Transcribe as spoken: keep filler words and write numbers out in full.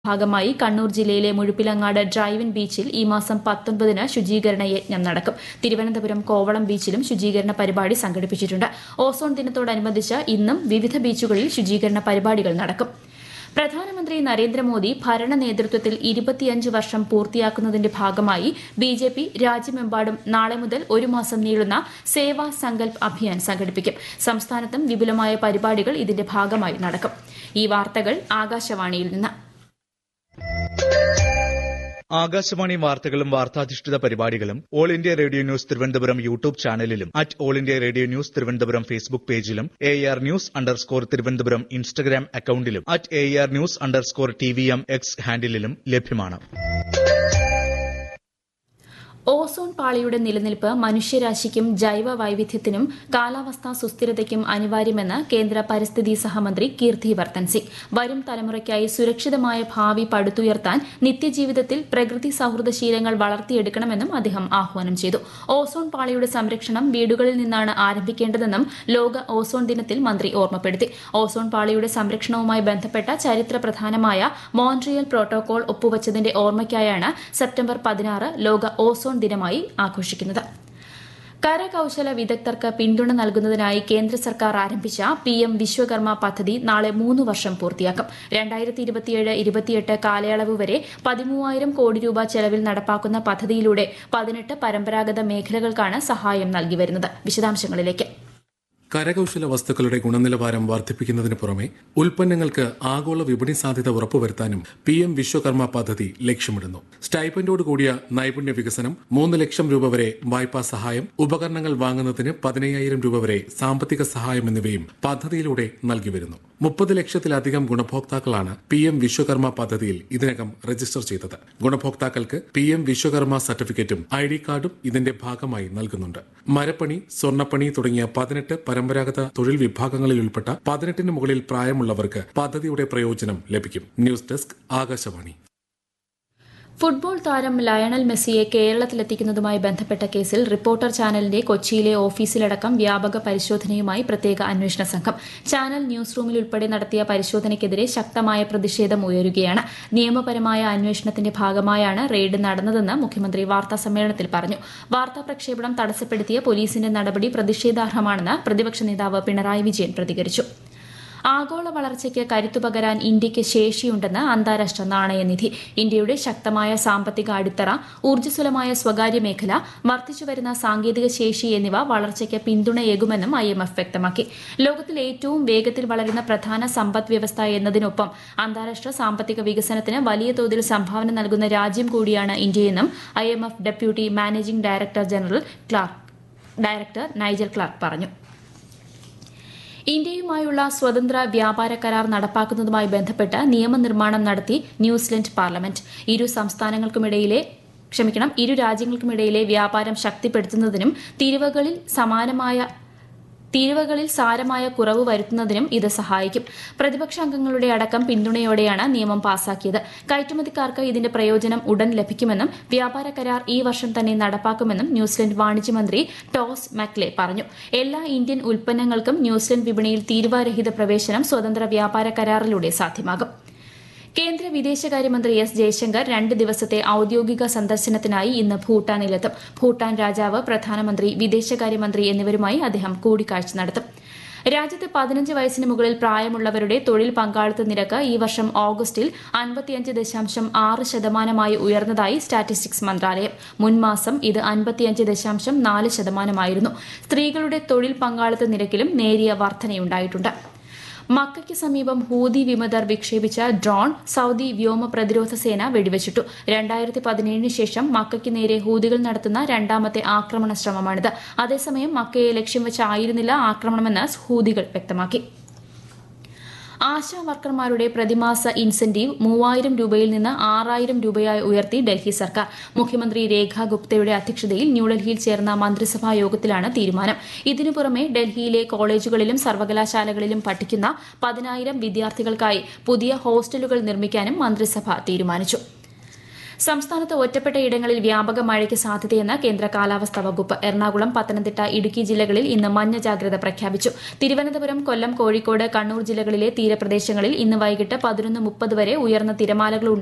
ഭാഗമായി കണ്ണൂർ ജില്ലയിലെ മുഴുപ്പിലങ്ങാട് ഡ്രൈവിൻ ബീച്ചിൽ ഈ മാസം പത്തൊൻപതിന് ശുചീകരണ യജ്ഞം നടക്കും. തിരുവനന്തപുരം കോവളം ബീച്ചിലും ശുചീകരണ പരിപാടി സംഘടിപ്പിച്ചിട്ടുണ്ട്. ഓസോൺ ദിനത്തോടനുബന്ധിച്ച് ഇന്നും വിവിധ ബീച്ചുകളിൽ ശുചീകരണ പരിപാടികൾ നടക്കും. പ്രധാനമന്ത്രി നരേന്ദ്രമോദി ഭരണ നേതൃത്വത്തിൽ ഇരുപത്തിയഞ്ച് വർഷം പൂർത്തിയാക്കുന്നതിന്റെ ഭാഗമായി ബിജെപി രാജ്യമെമ്പാടും നാളെ മുതൽ ഒരു മാസം നീളുന്ന സേവാ സങ്കൽപ് അഭിയാൻ സംഘടിപ്പിക്കും. സംസ്ഥാനത്തും വിപുലമായ പരിപാടികൾ ഇതിന്റെ ഭാഗമായി നടക്കും. ഈ വാർത്തകൾ ആകാശവാണിയിൽ നിന്ന്. ആകാശവാണി വാർത്തകളും വാർത്താധിഷ്ഠിത പരിപാടികളും all India radio news Thiruvananthapuram YouTube ചാനലിലും at all India radio news Thiruvananthapuram Facebook പേജിലും A R news underscore Thiruvananthapuram Instagram അക്കൌണ്ടിലും at A R news underscore T V M X ഹാൻഡിലും ലഭ്യമാണ്. ഓസോൺ പാളിയുടെ നിലനിൽപ്പ് മനുഷ്യരാശിക്കും ജൈവ വൈവിധ്യത്തിനും കാലാവസ്ഥാ സുസ്ഥിരതയ്ക്കും അനിവാര്യമെന്ന് കേന്ദ്ര പരിസ്ഥിതി സഹമന്ത്രി കീർത്തി വർദ്ധൻ സിംഗ്. വരും തലമുറയ്ക്കായി സുരക്ഷിതമായ ഭാവി പടുത്തുയർത്താൻ നിത്യജീവിതത്തിൽ പ്രകൃതി സൌഹൃദ ശീലങ്ങൾ വളർത്തിയെടുക്കണമെന്നും അദ്ദേഹം ആഹ്വാനം ചെയ്തു. ഓസോൺ പാളിയുടെ സംരക്ഷണം വീടുകളിൽ നിന്നാണ് ആരംഭിക്കേണ്ടതെന്നും ലോക ഓസോൺ ദിനത്തിൽ മന്ത്രി ഓർമ്മപ്പെടുത്തി. ഓസോൺ പാളിയുടെ സംരക്ഷണവുമായി ബന്ധപ്പെട്ട ചരിത്രപ്രധാനമായ മോൺട്രിയൽ പ്രോട്ടോകോൾ ഒപ്പുവച്ചതിന്റെ ഓർമ്മയ്ക്കായാണ് സെപ്റ്റംബർ പതിനാറ് ലോക ഓസോൺ ദിനമായി ആഘോഷിക്കുന്നത്. കരകൌശല വിദഗ്ധർക്ക് പിന്തുണ നൽകുന്നതിനായി കേന്ദ്ര സർക്കാർ ആരംഭിച്ച പി എം വിശ്വകർമ്മ പദ്ധതി നാളെ മൂന്ന് വർഷം പൂർത്തിയാക്കും. രണ്ടായിരത്തി ഇരുപത്തിയേഴ് ഇരുപത്തിയെട്ട് കാലയളവ് വരെ പതിമൂവായിരം കോടി രൂപ ചെലവിൽ നടപ്പാക്കുന്ന പദ്ധതിയിലൂടെ പതിനെട്ട് പരമ്പരാഗത മേഖലകൾക്കാണ് സഹായം നൽകി വരുന്നത്. വിശദാംശങ്ങളിലേക്ക്. കരകൌശല വസ്തുക്കളുടെ ഗുണനിലവാരം വർദ്ധിപ്പിക്കുന്നതിന് പുറമെ ഉൽപ്പന്നങ്ങൾക്ക് ആഗോള വിപണി സാധ്യത ഉറപ്പുവരുത്താനും പി എം വിശ്വകർമ്മ പദ്ധതി ലക്ഷ്യമിടുന്നു. സ്റ്റൈപ്പൻഡോട് കൂടിയ നൈപുണ്യ വികസനം, മൂന്ന് ലക്ഷം രൂപ വരെ വായ്പാ സഹായം, ഉപകരണങ്ങൾ വാങ്ങുന്നതിന് പതിനയ്യായിരം രൂപ വരെ സാമ്പത്തിക സഹായം എന്നിവയും പദ്ധതിയിലൂടെ നൽകി വരുന്നു. മുപ്പത് ലക്ഷത്തിലധികം ഗുണഭോക്താക്കളാണ് പി എം വിശ്വകർമ്മ പദ്ധതിയിൽ ഇതിനകം രജിസ്റ്റർ ചെയ്തത്. ഗുണഭോക്താക്കൾക്ക് പി എം വിശ്വകർമ്മ സർട്ടിഫിക്കറ്റും ഐ ഡി കാർഡും ഇതിന്റെ ഭാഗമായി നൽകുന്നുണ്ട്. മരപ്പണി, സ്വർണ്ണപ്പണി തുടങ്ങിയ പതിനെട്ട് പരമ്പരാഗത തൊഴിൽ വിഭാഗങ്ങളിൽ ഉൾപ്പെട്ട പതിനെട്ടിന് മുകളിൽ പ്രായമുള്ളവർക്ക് പദ്ധതിയുടെ പ്രയോജനം ലഭിക്കും. News desk, Akashvani. ഫുട്ബോൾ താരം ലയണൽ മെസ്സിയെ കേരളത്തിലെത്തിക്കുന്നതുമായി ബന്ധപ്പെട്ട കേസിൽ റിപ്പോർട്ടർ ചാനലിന്റെ കൊച്ചിയിലെ ഓഫീസിലടക്കം വ്യാപക പരിശോധനയുമായി പ്രത്യേക അന്വേഷണ സംഘം. ചാനൽ ന്യൂസ് റൂമിൽ ഉൾപ്പെടെ നടത്തിയ പരിശോധനയ്ക്കെതിരെ ശക്തമായ പ്രതിഷേധം ഉയരുകയാണ്. നിയമപരമായ അന്വേഷണത്തിന്റെ ഭാഗമായാണ് റെയ്ഡ് നടന്നതെന്ന് മുഖ്യമന്ത്രി വാർത്താസമ്മേളനത്തിൽ പറഞ്ഞു. വാർത്താ പ്രക്ഷേപണം തടസ്സപ്പെടുത്തിയ പോലീസിന്റെ നടപടി പ്രതിഷേധാർഹമാണെന്ന് പ്രതിപക്ഷ നേതാവ് പിണറായി വിജയൻ പ്രതികരിച്ചു. ആഗോള വളർച്ചയ്ക്ക് കരുത്തുപകരാൻ ഇന്ത്യയ്ക്ക് ശേഷിയുണ്ടെന്ന് അന്താരാഷ്ട്ര നാണയനിധി. ഇന്ത്യയുടെ ശക്തമായ സാമ്പത്തിക അടിത്തറ, ഊർജ്ജസ്വലമായ സ്വകാര്യ മേഖല, വർദ്ധിച്ചുവരുന്ന സാങ്കേതിക ശേഷി എന്നിവ വളർച്ചയ്ക്ക് പിന്തുണയേകുമെന്നും ഐ എം എഫ് വ്യക്തമാക്കി. ലോകത്തിൽ ഏറ്റവും വേഗത്തിൽ വളരുന്ന പ്രധാന സമ്പദ് വ്യവസ്ഥ എന്നതിനൊപ്പം അന്താരാഷ്ട്ര സാമ്പത്തിക വികസനത്തിന് വലിയ തോതിൽ സംഭാവന നൽകുന്ന രാജ്യം കൂടിയാണ് ഇന്ത്യയെന്നും I M F deputy managing director general clerk director Nigel clerk പറഞ്ഞു. ഇന്ത്യയുമായുള്ള സ്വതന്ത്ര വ്യാപാര കരാർ നടപ്പാക്കുന്നതുമായി ബന്ധപ്പെട്ട് നിയമനിർമ്മാണം നടത്തി ന്യൂസിലൻഡ് പാർലമെന്റ്. ഇരു സംസ്ഥാനങ്ങൾക്കുമിടയിലെ ക്ഷമിക്കണം ഇരു രാജ്യങ്ങൾക്കുമിടയിലെ വ്യാപാരം ശക്തിപ്പെടുത്തുന്നതിനും തീരുവകളിൽ സമാനമായ തീരുവകളിൽ സാരമായ കുറവ് വരുത്തുന്നതിനും ഇത് സഹായിക്കും. പ്രതിപക്ഷ അംഗങ്ങളുടെ അടക്കം പിന്തുണയോടെയാണ് നിയമം പാസാക്കിയത്. കയറ്റുമതിക്കാർക്ക് ഇതിന്റെ പ്രയോജനം ഉടൻ ലഭിക്കുമെന്നും വ്യാപാര കരാർ ഈ വർഷം തന്നെ നടപ്പാക്കുമെന്നും ന്യൂസിലൻഡ് വാണിജ്യമന്ത്രി ടോസ് മക്ലെ പറഞ്ഞു. എല്ലാ ഇന്ത്യൻ ഉൽപ്പന്നങ്ങൾക്കും ന്യൂസിലൻഡ് വിപണിയിൽ തീരുവരഹിത പ്രവേശനം സ്വതന്ത്ര വ്യാപാര കരാറിലൂടെ സാധ്യമാകും. കേന്ദ്ര വിദേശകാര്യമന്ത്രി എസ് ജയശങ്കർ രണ്ട് ദിവസത്തെ ഔദ്യോഗിക സന്ദർശനത്തിനായി ഇന്ന് ഭൂട്ടാനിലെത്തും. ഭൂട്ടാൻ രാജാവ്, പ്രധാനമന്ത്രി, വിദേശകാര്യമന്ത്രി എന്നിവരുമായി അദ്ദേഹം കൂടിക്കാഴ്ച നടത്തും. രാജ്യത്ത് പതിനഞ്ച് വയസ്സിന് മുകളിൽ പ്രായമുള്ളവരുടെ തൊഴിൽ പങ്കാളിത്ത നിരക്ക് ഈ വർഷം ഓഗസ്റ്റിൽ അൻപത്തിയഞ്ച് ദശാംശം ആറ് ശതമാനമായി ഉയർന്നതായി സ്റ്റാറ്റിസ്റ്റിക്സ് മന്ത്രാലയം. മുൻമാസം ഇത് അൻപത്തിയഞ്ച് ദശാംശം നാല് ശതമാനമായിരുന്നു. സ്ത്രീകളുടെ തൊഴിൽ പങ്കാളിത്ത നിരക്കിലും നേരിയ വർധനയുണ്ടായിട്ടുണ്ട്. മക്കയ്ക്ക് സമീപം ഹൂതി വിമതർ വിക്ഷേപിച്ച ഡ്രോൺ സൌദി വ്യോമ പ്രതിരോധ സേന വെടിവച്ചിട്ടു. രണ്ടായിരത്തി പതിനേഴിന് ശേഷം മക്കയ്ക്ക് നേരെ ഹൂതികൾ നടത്തുന്ന രണ്ടാമത്തെ ആക്രമണ ശ്രമമാണിത്. അതേസമയം മക്കയെ ലക്ഷ്യം വെച്ചായിരുന്നില്ല ആക്രമണമെന്ന് ഹൂതികൾ വ്യക്തമാക്കി. ആശാ വർക്കർമാരുടെ പ്രതിമാസ ഇൻസെന്റീവ് മൂവായിരം രൂപയിൽ നിന്ന് ആറായിരം രൂപയായി ഉയർത്തി ഡൽഹി സർക്കാർ. മുഖ്യമന്ത്രി രേഖ ഗുപ്തയുടെ അധ്യക്ഷതയിൽ ന്യൂഡൽഹിയിൽ ചേർന്ന മന്ത്രിസഭാ യോഗത്തിലാണ് തീരുമാനം. ഇതിനു പുറമെ ഡൽഹിയിലെ കോളേജുകളിലും സർവകലാശാലകളിലും പഠിക്കുന്ന പതിനായിരം വിദ്യാർത്ഥികൾക്കായി പുതിയ ഹോസ്റ്റലുകൾ നിർമ്മിക്കാനും മന്ത്രിസഭ തീരുമാനിച്ചു. സംസ്ഥാനത്ത് ഒറ്റപ്പെട്ട ഇടങ്ങളിൽ വ്യാപക മഴയ്ക്ക് സാധ്യതയെന്ന് കേന്ദ്ര കാലാവസ്ഥാ വകുപ്പ്. എറണാകുളം, പത്തനംതിട്ട, ഇടുക്കി ജില്ലകളിൽ ഇന്ന് മഞ്ഞ ജാഗ്രത പ്രഖ്യാപിച്ചു. തിരുവനന്തപുരം, കൊല്ലം, കോഴിക്കോട്, കണ്ണൂർ ജില്ലകളിലെ തീരപ്രദേശങ്ങളിൽ ഇന്ന് വൈകിട്ട് പതിനൊന്ന് മുപ്പത് വരെ ഉയർന്ന തിരമാലകൾ